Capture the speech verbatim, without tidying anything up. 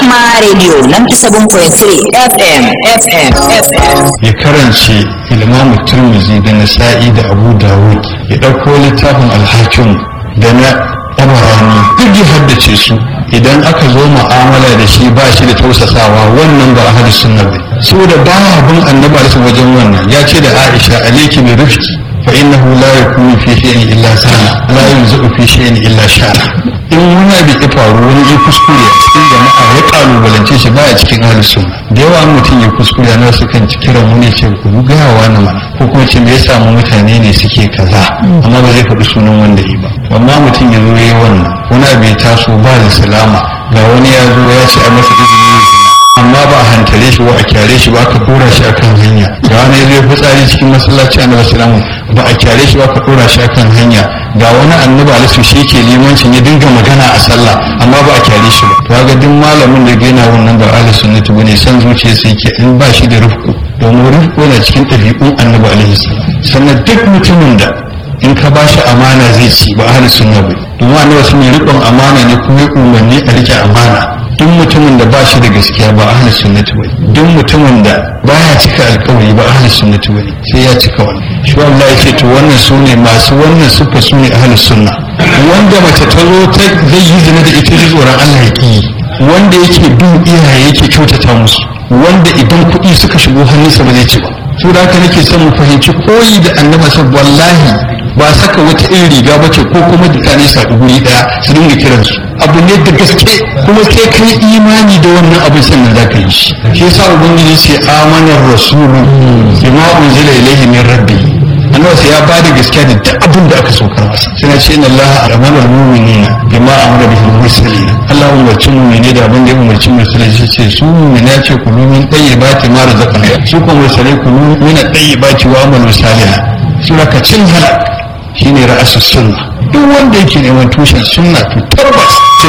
Rahama Radio ninety-seven point three F M F M F M. Ya karance Imam Tirmidhi da Nasa'i da Abu Dawud, ya ɗauko littafin Al-Hakim da na Tabarani, duk ya haddace su. Idan aka zo mu'amala da shi ba shi da tausasawa, wannan ba ahli sunna ba. Saboda ba bin annabi alaihi wajen wannan, ya ce da Aisha alayki bi rifqi fa innahu la yakunu fi shay'in illa sana la yunzu fi shay'in illa shara. In wani abu ya faru wani ya kuskure cikin jama'a ya kalubalance shi baya cikin ahli sunna. Da yawa mutum ya kuskure na su kan kiran wani ce ku gaya wani mana, ko kuma ce me ya samu mutane ne suke kaza, amma ba zai faɗi sunan wanda yi ba. Amma mutum ya zo ya yi wannan wani abu ya taso ba da salama, ga wani ya zo ya ce a masa izini amma ba a hantare shi ba a kyare shi ba aka dora shi akan hanya. Ga wani ya zo ya fitsari cikin masallaci annabi sallallahu ba a kyare shi ba aka dora shi akan hanya. Ga wani annabi alaihi shi ke limancin ya dinga magana a sallah amma ba a kyare shi ba. To ga duk malamin da gaina wannan ba ahli sunnati bane, san zuciya sai ke in ba shi da rufku, domin rufku na cikin ɗabi'un annabi alaihi salam. Sannan duk mutumin da in ka ba shi amana zai ci ba ahli sunna ba, domin annabi sun yi riƙon amana ne kuma ya umarni a rike amana. Duk mutumin da ba shi da gaskiya ba ahli sunnati ba, duk mutumin da baya cika alƙawari ba ahli sunnati ba, sai ya cika wannan. Shi Allah yake to wannan su ne masu wannan sufa, su ne ahli sunna. Wanda mace ta zo ta zai yi zina da ita ji tsoron Allah ya ƙi, wanda yake bin iyaye yake kyautata musu, wanda idan kuɗi suka shigo hannunsa ba zai ci ba. Su da haka nake son mu fahimci koyi da annabi sa, wallahi ba saka wata irin riga ba ce ko kuma mutane su haɗu guri ɗaya su dinga kiransu. Abu ne da gaske, kuma sai kai imani da wannan abin sannan za ka yi shi. Shi yasa ubangiji ce amanar rasulu bima unzila ilayhi min rabbi. Annabi sai ya bada gaskiya da duk abin da aka saukar masa. Sai na ce inna Allah amara al-mu'minina bima amara bihi al-mursalin. Allah umarci mu'mini da abin da ya umarci mursalai, shi ce su mu'mina ce kulu min tayyibati ma razaqna. Su kuma mursalai kulu min tayyibati wa amalu salihan. Sura ka cin halak shine ra'asus sunna. Duk wanda yake neman tushen sunna to tabbas